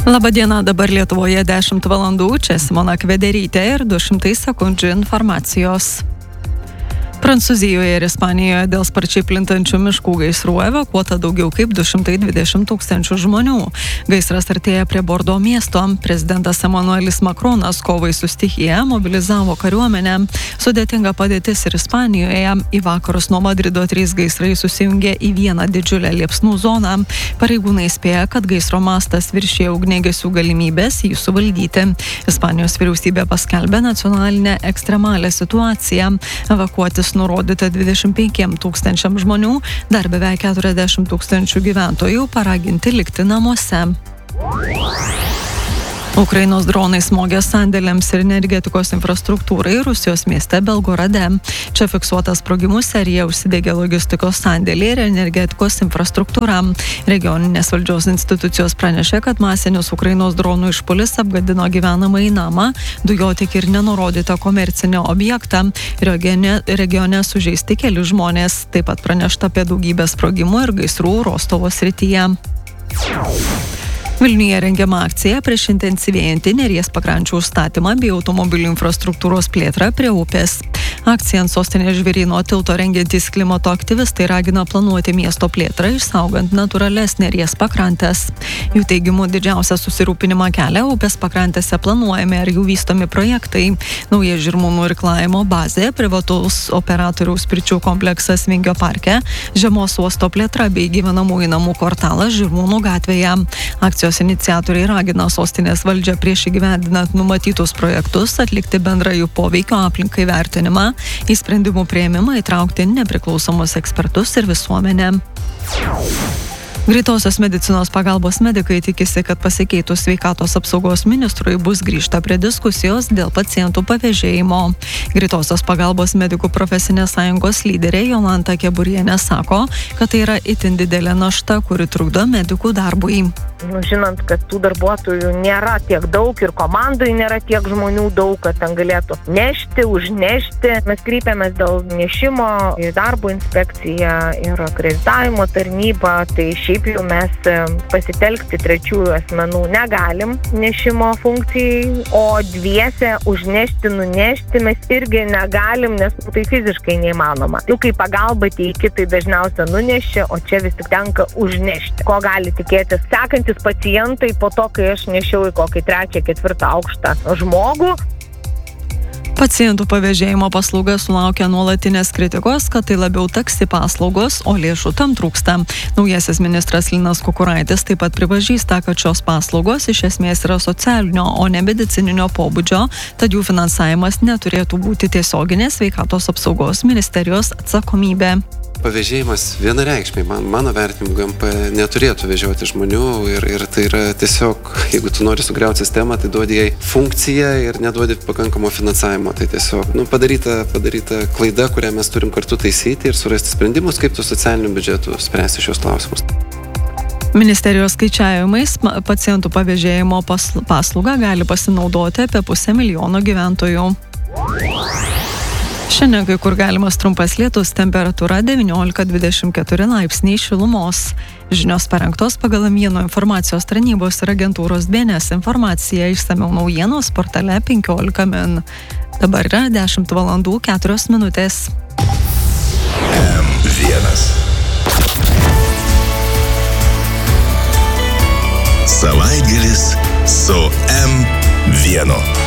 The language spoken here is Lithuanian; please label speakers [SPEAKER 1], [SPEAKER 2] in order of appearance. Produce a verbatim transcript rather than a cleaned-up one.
[SPEAKER 1] Labadiena, dabar Lietuvoje dešimt valandų, čia Simona Kvederytė ir du šimtai sekundžių informacijos. Prancūzijoje ir Ispanijoje dėl sparčiai plintančių miškų gaisrų evakuota daugiau kaip du šimtai dvidešimt tūkstančių žmonių. Gaisras artėja prie Bordo miesto. Prezidentas Emanuelis Makronas kovai su stichija mobilizavo kariuomenę. Sudėtinga padėtis ir Ispanijoje. Į vakarus nuo Madrido trys gaisrai susijungė į vieną didžiulę liepsnų zoną. Pareigūnai spėja, kad gaisro mastas viršėjo ugniagesių galimybės jį suvaldyti. Ispanijos vyriausybė paskelbė nacionalinę ekstremalią situaciją. Evakuotis nurodyta dvidešimt penkiem tūkstančiam žmonių, dar beveik keturiasdešimt tūkstančių gyventojų paraginti likti namuose. Ukrainos dronai smogė sandėliams ir energetikos infrastruktūrai Rusijos mieste Belgorade. Čia fiksuota sprogimų serija, užsidegė logistikos sandėliai ir energetikos infrastruktūra. Regioninės valdžios institucijos pranešė, kad masinis Ukrainos dronų išpuolis apgadino gyvenamąjį namą, dujotiekį ir nenurodytą komercinį objektą. Regione, regione sužeisti keli žmonės. Taip pat pranešta apie daugybę sprogimų ir gaisrų Rostovo srityje. Vilniuje rengiama akcija prieš intensyvėjantį Neries pakrančių užstatymą bei automobilių infrastruktūros plėtrą prie upės. Akciją ant sostinės Žvėryno tilto rengiantys klimato aktyvistai ragina planuoti miesto plėtrą, išsaugant natūrales Neries pakrantės. Jų teigimu didžiausią susirūpinimą kelia upės pakrantėse planuojami ar jų vystomi projektai. Nauja Žirmūnų irklavimo bazė, privataus operatoriaus pirčių kompleksas Vingio parke, Žemos uosto plėtra bei gyvenamųjų namų kvartalas Žirmūnų gatvėje. Akcijos iniciatoriai ragina sostinės valdžią prieš įgyvendinant numatytus projektus atlikti bendrąjų poveikio aplinkai vertinimą, į sprendimų priėmimą įtraukti nepriklausomus ekspertus ir visuomenę. Greitosios medicinos pagalbos medikai tikisi, kad pasikeitus sveikatos apsaugos ministrui bus grįžta prie diskusijos dėl pacientų pavėžėjimo. Greitosios pagalbos medikų profesinės sąjungos lyderė Jolanta Keburienė sako, kad tai yra itin didelė našta, kuri trukdo medikų darbui.
[SPEAKER 2] Nu, žinant, kad tų darbuotojų nėra tiek daug ir komandai nėra tiek žmonių daug, kad ten galėtų nešti, užnešti. Mes kreipiamės dėl nešimo į darbo inspekciją ir akreditavimo tarnybą, tai šiaip jau mes pasitelkti trečiųjų asmenų negalim nešimo funkcijai, o dviese užnešti, nunešti mes irgi negalim, nes tai fiziškai neįmanoma. Jau kai pagalba teiki, tai dažniausia nuneši, o čia vis tik tenka užnešti. Ko gali tikėtis sekantis pacientai po to, kai aš nešiau į kokį trečią, ketvirtą aukštą žmogų.
[SPEAKER 1] Pacientų pavėžėjimo paslauga sulaukia nuolatinės kritikos, kad tai labiau taksi paslaugos, o lėšų tam trūksta. Naujasis ministras Linas Kukuraitis taip pat pripažįsta, kad šios paslaugos iš esmės yra socialinio, o ne medicininio pobūdžio, tad jų finansavimas neturėtų būti tiesioginė sveikatos apsaugos ministerijos atsakomybė.
[SPEAKER 3] Pavėžėjimas vienareikšmiai, man, mano vertinimu, G M P neturėtų vežioti žmonių ir, ir tai yra tiesiog, jeigu tu nori sugriauti sistemą, tai duodi jai funkciją ir neduodi pakankamo finansavimo. Tai tiesiog nu, padaryta, padaryta klaida, kurią mes turim kartu taisyti ir surasti sprendimus, kaip tu socialiniu biudžetu spręsti šios klausimus.
[SPEAKER 1] Ministerijos skaičiavimais pacientų pavėžėjimo paslaugą gali pasinaudoti apie pusę milijono gyventojų. Šiandien kai kur galimas trumpas lietus, temperatūra devyniolika dvidešimt keturi laipsniai šilumos. Žinios parengtos pagal Mieno informacijos tarnybos ir agentūros B N S informacija, išsamiau naujienos portale penkiolika min. Dabar yra dešimt valandų keturios minutės.
[SPEAKER 4] M vienas. Savaitgalis su M vienu.